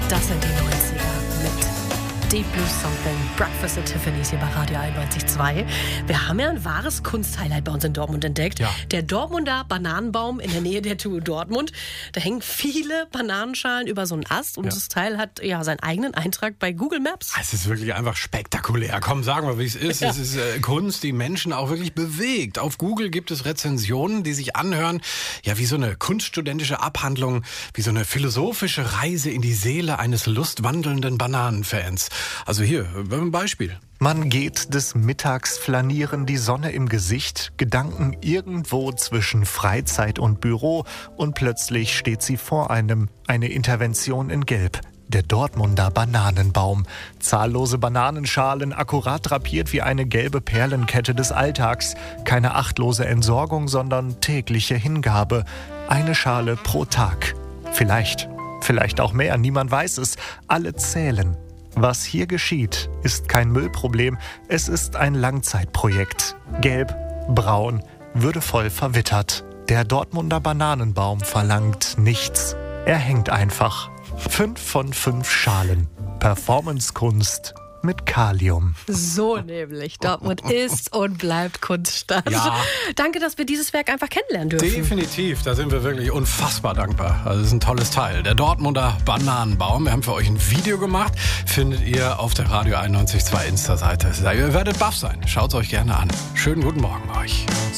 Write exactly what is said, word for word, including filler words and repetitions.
Das sind die neunziger mit Deep Blue Something. Breakfast at Tiffany's hier bei Radio einundneunzig Komma zwei. Wir haben ja ein wahres Kunsthighlight bei uns in Dortmund entdeckt. Ja. Der Dortmunder Bananenbaum in der Nähe der T U Dortmund. Da hängen viele Bananenschalen über so einen Ast und Ja. das Teil hat ja seinen eigenen Eintrag bei Google Maps. Es ist wirklich einfach spektakulär. Komm, sagen wir, wie es ist. Ja. Es ist äh, Kunst, die Menschen auch wirklich bewegt. Auf Google gibt es Rezensionen, die sich anhören, ja, wie so eine kunststudentische Abhandlung, wie so eine philosophische Reise in die Seele eines lustwandelnden Bananenfans. Also hier, ein Beispiel. Man geht des Mittags flanieren, die Sonne im Gesicht, Gedanken irgendwo zwischen Freizeit und Büro und plötzlich steht sie vor einem, eine Intervention in Gelb. Der Dortmunder Bananenbaum. Zahllose Bananenschalen, akkurat drapiert wie eine gelbe Perlenkette des Alltags. Keine achtlose Entsorgung, sondern tägliche Hingabe. Eine Schale pro Tag. Vielleicht, vielleicht auch mehr, niemand weiß es. Alle zählen. Was hier geschieht, ist kein Müllproblem, es ist ein Langzeitprojekt. Gelb, braun, würdevoll verwittert. Der Dortmunder Bananenbaum verlangt nichts. Er hängt einfach. Fünf von fünf Schalen. Performancekunst mit Kalium. So nämlich. Dortmund ist und bleibt Kunststadt. Ja. Danke, dass wir dieses Werk einfach kennenlernen dürfen. Definitiv, da sind wir wirklich unfassbar dankbar. Also es ist ein tolles Teil. Der Dortmunder Bananenbaum. Wir haben für euch ein Video gemacht. Findet ihr auf der Radio einundneunzig Komma zwei Insta-Seite. Ihr werdet baff sein. Schaut es euch gerne an. Schönen guten Morgen euch.